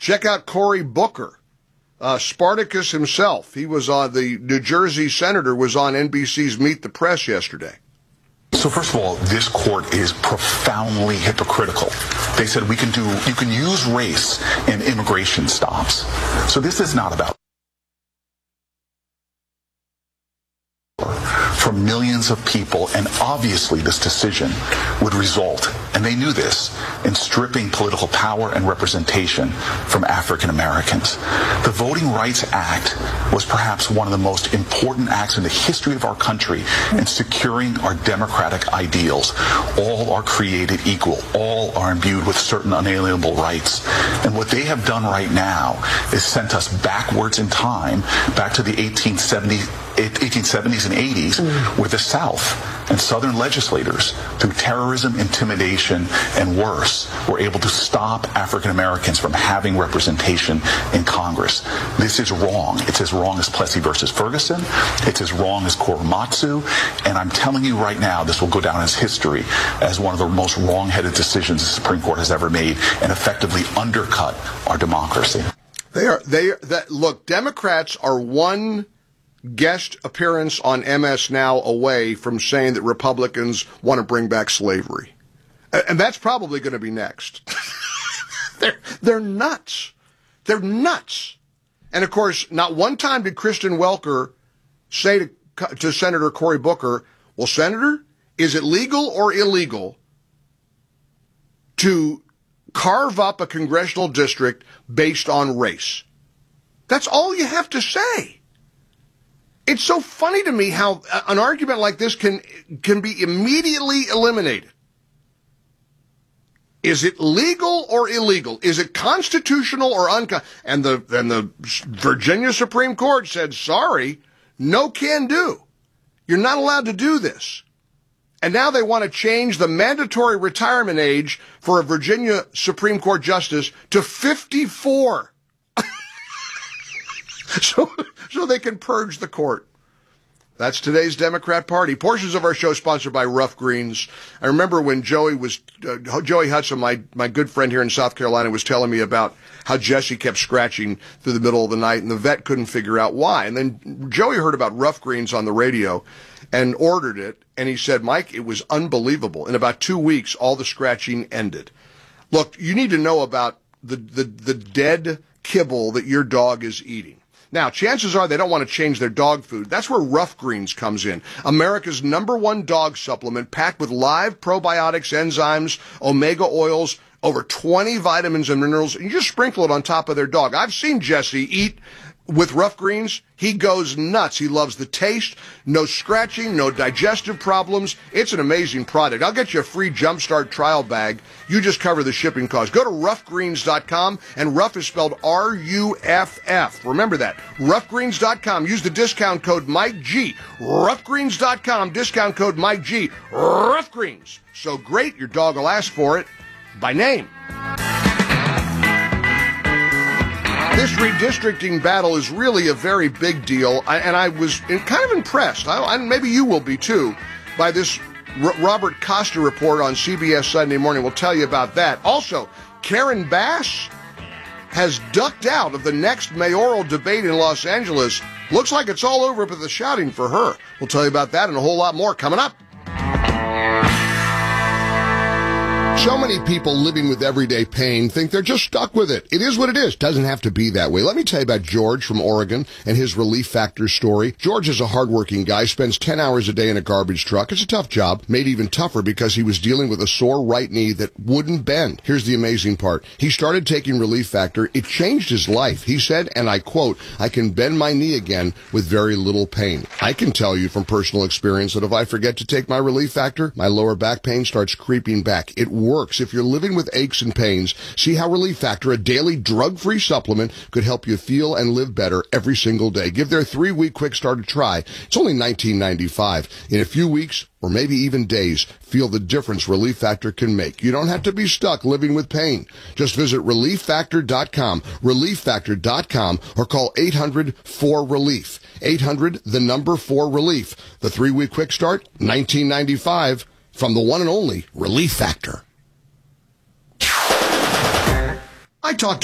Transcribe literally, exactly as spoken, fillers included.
Check out Cory Booker, uh, Spartacus himself. He was on, the New Jersey senator was on N B C's Meet the Press yesterday. So first of all, this court is profoundly hypocritical. They said we can do, you can use race in immigration stops. So this is not about for millions of people, and obviously this decision would result, and they knew this, in stripping political power and representation from African Americans. The Voting Rights Act was perhaps one of the most important acts in the history of our country in securing our democratic ideals. All are created equal. All are imbued with certain unalienable rights. And what they have done right now is sent us backwards in time, back to the eighteen seventies and eighties, where the South and Southern legislators, through terrorism, intimidation, and worse, were able to stop African Americans from having representation in Congress. This is wrong. It's as wrong as Plessy versus Ferguson. It's as wrong as Korematsu. And I'm telling you right now, this will go down as history as one of the most wrong-headed decisions the Supreme Court has ever made, and effectively undercut our democracy. They are, they are, that, look, Democrats are one guest appearance on M S Now away from saying that Republicans want to bring back slavery. And that's probably going to be next. they're, they're nuts. They're nuts. And of course, not one time did Kristen Welker say to, to Senator Cory Booker, well, Senator, is it legal or illegal to carve up a congressional district based on race? That's all you have to say. It's so funny to me how an argument like this can can be immediately eliminated. Is it legal or illegal? Is it constitutional or unconstitutional? And the and the Virginia Supreme Court said, sorry, no can do. You're not allowed to do this. And now they want to change the mandatory retirement age for a Virginia Supreme Court justice to fifty-four. So, so they can purge the court. That's today's Democrat Party. Portions of our show sponsored by Rough Greens. I remember when Joey was, uh, Joey Hudson, my, my good friend here in South Carolina, was telling me about how Jesse kept scratching through the middle of the night and the vet couldn't figure out why. And then Joey heard about Rough Greens on the radio and ordered it. And he said, Mike, it was unbelievable. In about two weeks, all the scratching ended. Look, you need to know about the, the, the dead kibble that your dog is eating. Now, chances are they don't want to change their dog food. That's where Rough Greens comes in. America's number one dog supplement packed with live probiotics, enzymes, omega oils, over twenty vitamins and minerals. And you just sprinkle it on top of their dog. I've seen Jesse eat with Rough Greens. He goes nuts. He loves the taste. No scratching, no digestive problems. It's an amazing product. I'll get you a free Jumpstart trial bag. You just cover the shipping cost. Go to rough greens dot com, and Rough is spelled R U F F. Remember that. rough greens dot com. Use the discount code Mike G. rough greens dot com. Discount code Mike G. Rough Greens. So great, your dog will ask for it by name. This redistricting battle is really a very big deal, I, and I was kind of impressed, I, and maybe you will be too, by this R- Robert Costa report on C B S Sunday Morning. We'll tell you about that. Also, Karen Bass has ducked out of the next mayoral debate in Los Angeles. Looks like it's all over with the shouting for her. We'll tell you about that and a whole lot more coming up. So many people living with everyday pain think they're just stuck with it. It is what it is. Doesn't have to be that way. Let me tell you about George from Oregon and his Relief Factor story. George is a hardworking guy, spends ten hours a day in a garbage truck. It's a tough job, made even tougher because he was dealing with a sore right knee that wouldn't bend. Here's the amazing part. He started taking Relief Factor. It changed his life. He said, and I quote, I can bend my knee again with very little pain. I can tell you from personal experience that if I forget to take my Relief Factor, my lower back pain starts creeping back. It works. If you're living with aches and pains, see how Relief Factor, a daily drug-free supplement, could help you feel and live better every single day. Give their three-week quick start a try. It's only nineteen ninety-five. In a few weeks, or maybe even days, feel the difference Relief Factor can make. You don't have to be stuck living with pain. Just visit relief factor dot com, relief factor dot com, or call eight hundred four relief. eight hundred, the number four relief. The three-week quick start, nineteen ninety-five, from the one and only Relief Factor. I talked